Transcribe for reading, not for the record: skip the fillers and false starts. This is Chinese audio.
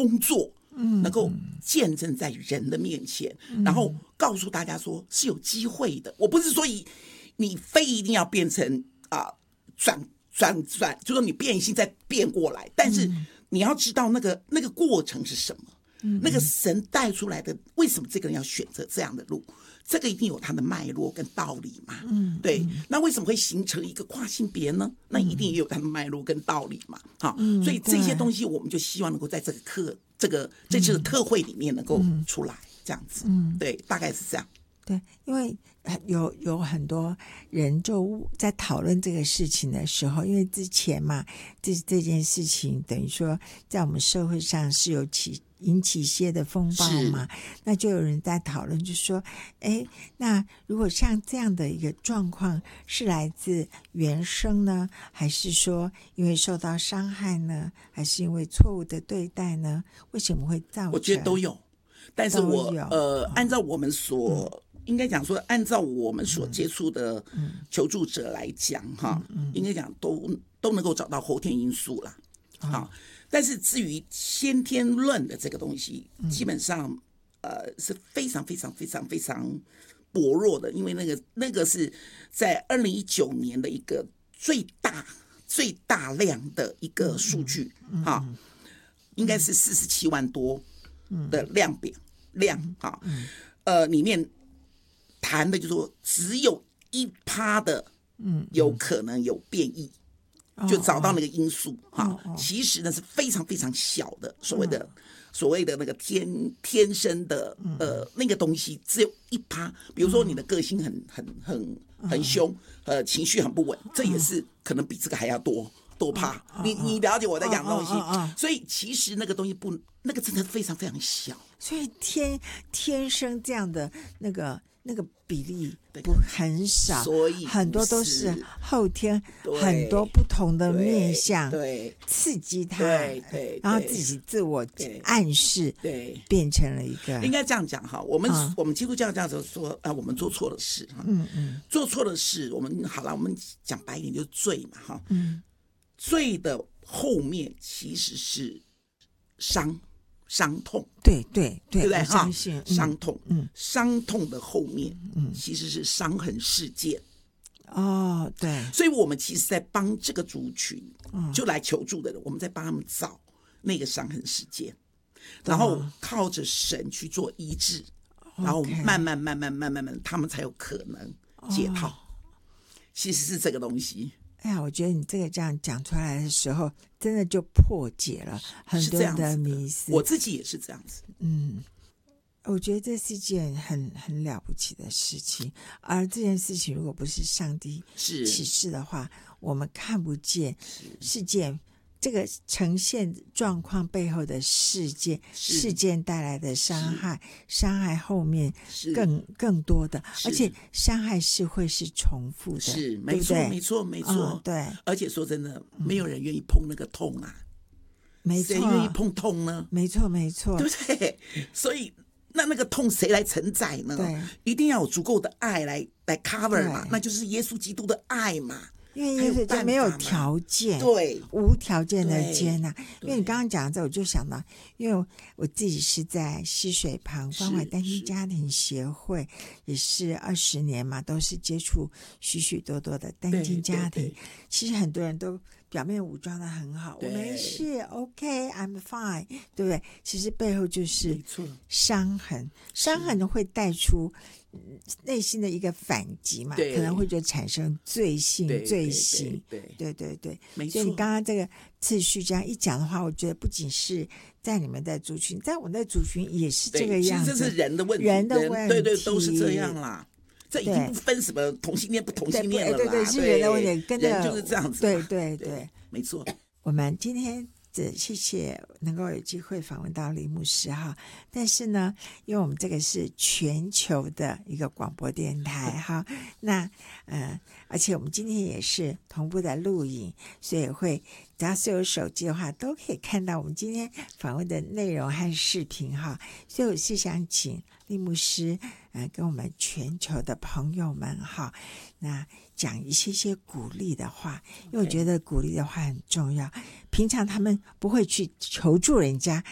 工作，能够见证在人的面前，然后告诉大家说是有机会的。我不是说你非一定要变成转，就说你变性再变过来，但是你要知道那个过程是什么，那个神带出来的，为什么这个人要选择这样的路？这个一定有它的脉络跟道理嘛，对。那为什么会形成一个跨性别呢？那一定也有它的脉络跟道理嘛，好，所以这些东西我们就希望能够在这次的特会里面能够出来，这样子，对，大概是这样。 对，因为有很多人就在讨论这个事情的时候，因为之前嘛，这件事情等于说在我们社会上是有引起一些的风暴嘛，那就有人在讨论，就说那如果像这样的一个状况是来自原生呢，还是说因为受到伤害呢，还是因为错误的对待呢？为什么会造成？ 我觉得都有，但是按照我们应该讲说，按照我们所接触的求助者来讲，应该讲都能够找到后天因素啦。好，但是至于先天论的这个东西，基本上是非常非常非常非常薄弱的，因为那个是在2019年的一个最大量的一个数据，应该是47万多的量，里面谈的就是说只有1%的有可能有变异，就找到那个因素，其实呢是非常非常小的，所谓的那个天生的那个东西只有1%。比如说你的个性很凶，情绪很不稳，这也是可能比这个还要多怕。你了解我在讲的东西，所以其实那个东西那个真的非常非常小， 所以天生这样的那个比例很少， 所以很多都是后天很多不同的面向刺激他，然后自己自我暗示，变成了一个。 应该这样讲哈，我们基督教这样子说我们做错了事，做错了事，我们讲白一点就是罪嘛，哈，罪的后面其实是伤痛， 对不对？ 我相信伤痛，伤痛的后面，其实是伤痕事件。 对， 所以我们其实在帮这个族群，就来求助的人，我们在帮他们找那个伤痕事件，然后靠着神去做医治，然后慢慢，他们才有可能解套。其实是这个东西。 哎呀，我觉得你这个这样讲出来的时候，真的就破解了很多的迷思。 我自己也是这样子。 我觉得这是一件很了不起的事情，而这件事情如果不是上帝启示的话，我们看不见事件这个呈现状况背后的事件带来的伤害后面更多的，而且伤害是会是重复的， 是没错， 对。 而且说真的，没有人愿意碰那个痛啊， 没错， 谁愿意碰痛呢？ 没错， 对不对？所以那个痛谁来承载呢？ 对， 一定要有足够的爱来 cover 嘛，那就是耶稣基督的爱嘛。 因为耶稣就没有条件， 对， 无条件的接纳。因为你刚刚讲这，我就想到，因为我自己是在溪水旁关怀单亲家庭协会，也是20年嘛，都是接触许多的单亲家庭。其实很多人都表面武装的很好，我没事 ，OK，I'm fine， 对不对？其实背后就是伤痕会带出内心的一个反击嘛，可能会就产生罪行，对，所以你刚刚这个次序这样一讲的话，我觉得不仅是在你们的族群，在我们的族群也是这个样子， 其实这是人的问题，对，都是这样啦。这已经不分什么同性恋不同性恋了啦， 对，是人的问题，跟人就是这样子， 对， 没错。 我们今天谢谢能够有机会访问到李牧师哈，但是呢，因为我们这个是全球的一个广播电台哈，那而且我们今天也是同步的录影，所以会只要是有手机的话，都可以看到我们今天访问的内容和视频哈，所以我是想请李牧师跟我们全球的朋友们哈，那讲一些鼓励的话，因为我觉得鼓励的话很重要。平常他们不会去求助人家，